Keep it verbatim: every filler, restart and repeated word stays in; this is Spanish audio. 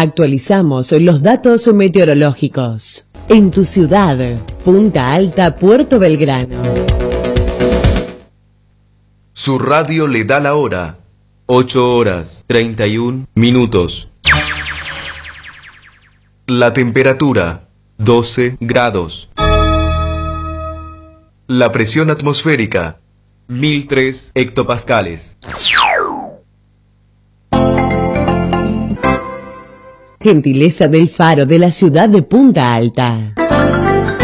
Actualizamos los datos meteorológicos. En tu ciudad, Punta Alta, Puerto Belgrano. Su radio le da la hora. ocho horas treinta y un minutos. La temperatura, doce grados. La presión atmosférica, mil tres hectopascales. Gentileza del Faro de la ciudad de Punta Alta.